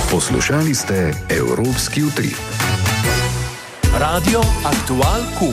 Poslušali ste Evropski utrip. Radio Aktual Kum.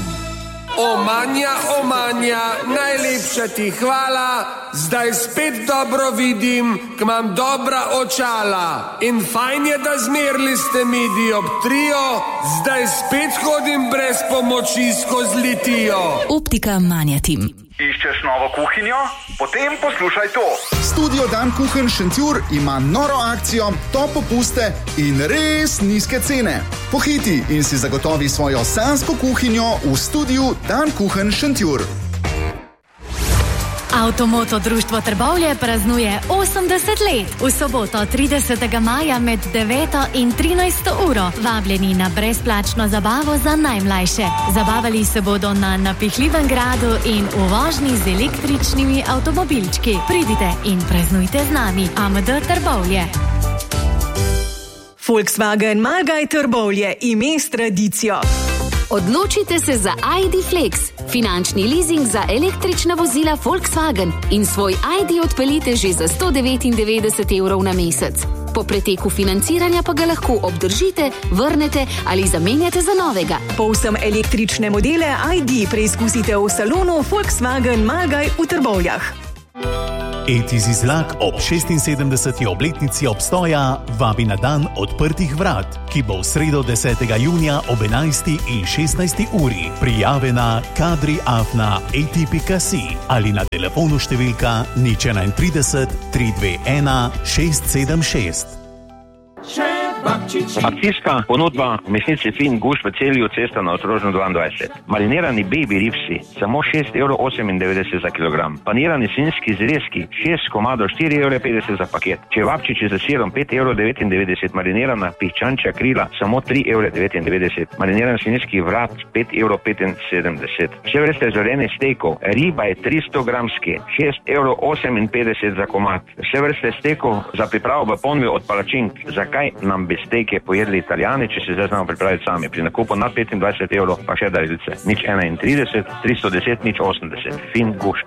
Omanja, najlepša ti hvala, zdaj spet dobro vidim, k imam dobra očala. In fajn je, da zmerili ste mi dioptrijo, zdaj spet hodim brez pomoči skozi litijo. Optika Manja Tim. Iščeš novo kuhinjo? Potem poslušaj to. Studio Dan Kuchen Šentjur ima noro akcijo, top popuste in res nizke cene. Pohiti in si zagotovi svojo sanjsko kuhinjo v studiu Dan Kuchen Šentjur. Avtomoto društvo Trbovlje praznuje 80 let. V soboto 30. maja med 9 in 13 uro vabljeni na brezplačno zabavo za najmlajše. Zabavali se bodo na napihljivem gradu in v vožnji z električnimi avtomobilčki. Pridite in praznujte z nami. AMD Trbovlje. Volkswagen Malgaj Trbovlje, ime s tradicijo. Odločite se za ID Flex, finančni leasing za električna vozila Volkswagen in svoj ID odpeljite že za 199 evrov na mesec. Po preteku financiranja pa ga lahko obdržite, vrnete ali zamenjate za novega. Povsem električne modele ID preizkusite v salonu Volkswagen Malgaj v Trbovljah. ETIZ Izlak ob 76. obletnici obstoja vabi na dan odprtih vrat, ki bo v sredo 10. junija ob 11. in 16. uri. Prijave na kadri@eti.si ali na telefonu številka 031 321 676. Akcijska ponudba v mesnici Fin Guš v Celju, cesta na Ostrožno 22. Marinirani baby ribsi, samo 6,98 € za kilogram. Panirani svinjski zrezki, 6 komadov, 4,50 € za paket. Čevapčiči za sirom, 5,99 €. Marinirana piščančja krila, samo 3,99 €. Mariniran svinjski vrat, 5,75 €. Vse vrste zorenih stekov, riba je 300 gramski, 6,58 € za komad. Vse vrste stekov za pripravo v ponvi od palačink. Zakaj nam bi steke pojedli Italijani, če se zdaj znamo pripraviti sami? Pri nakupu nad 25 € pa še darilce. 031 310 080. Fin Guš.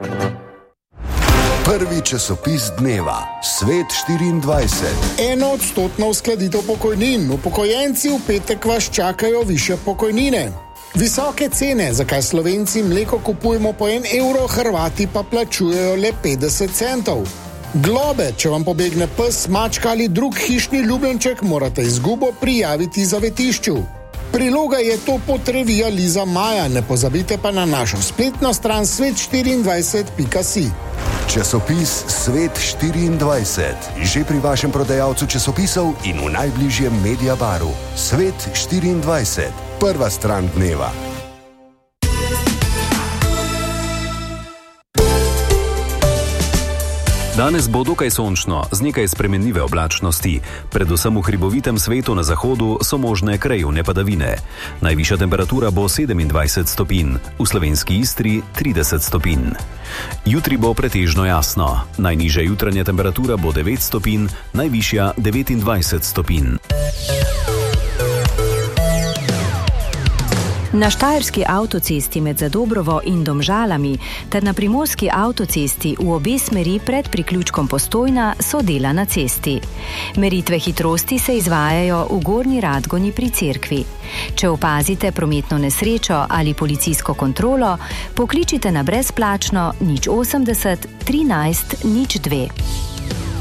Prvi časopis dneva, Svet 24. 1% uskladitev pokojnin. Upokojenci v petek vas čakajo višje pokojnine. Visoke cene, zakaj Slovenci mleko kupujemo po 1 €, Hrvati pa plačujejo le 50 centov. Globe, če vam pobegne pes, mačka ali drug hišni ljubljenček, morate izgubo prijaviti zavetišču. Priloga je to potrevija Liza Maja, ne pozabite pa na našo spletno stran svet24.si. Časopis Svet 24. Že pri vašem prodajalcu časopisov in v najbližjem Mediabaru. Svet 24. Prva stran dneva. Danes bo dokaj sončno, z nekaj spremenljive oblačnosti. Predvsem v hribovitem svetu na zahodu so možne krajevne padavine. Najvišja temperatura bo 27 stopinj, v slovenski Istri 30 stopinj. Jutri bo pretežno jasno. Najnižja jutranja temperatura bo 9 stopinj, najvišja 29 stopinj. Na štajerski avtocesti med Zadobrovo in Domžalami ter na primorski avtocesti v obe smeri pred priključkom Postojna so dela na cesti. Meritve hitrosti se izvajajo v Gornji Radgoni pri cerkvi. Če opazite prometno nesrečo ali policijsko kontrolo, pokličite na brezplačno 080 13 02.